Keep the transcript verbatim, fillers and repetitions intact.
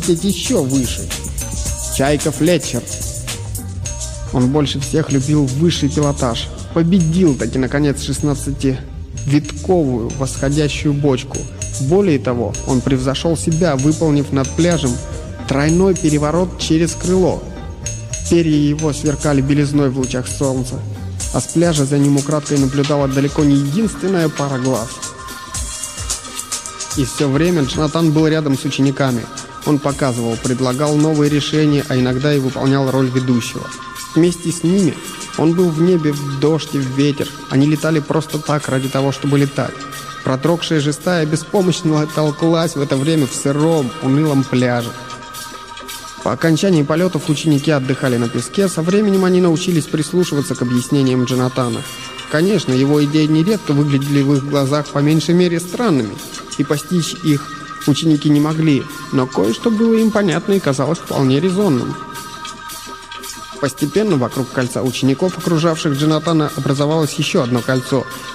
еще выше. Чайка Флетчер. Он больше всех любил высший пилотаж. Победил таки, наконец, шестнадцативитковую восходящую бочку. Более того, он превзошел себя, выполнив над пляжем тройной переворот через крыло. Перья его сверкали белизной в лучах солнца, а с пляжа за ним украдкой наблюдала далеко не единственная пара глаз. И все время Джонатан был рядом с учениками. Он показывал, предлагал новые решения, а иногда и выполнял роль ведущего. Вместе с ними он был в небе в дождь и в ветер. Они летали просто так, ради того, чтобы летать. Продрогшая же стая беспомощно толклась в это время в сыром, унылом пляже. По окончании полетов ученики отдыхали на песке. Со временем они научились прислушиваться к объяснениям Джонатана. Конечно, его идеи нередко выглядели в их глазах по меньшей мере странными, и постичь их ученики не могли, но кое-что было им понятно и казалось вполне резонным. Постепенно вокруг кольца учеников, окружавших Джонатана, образовалось еще одно кольцо,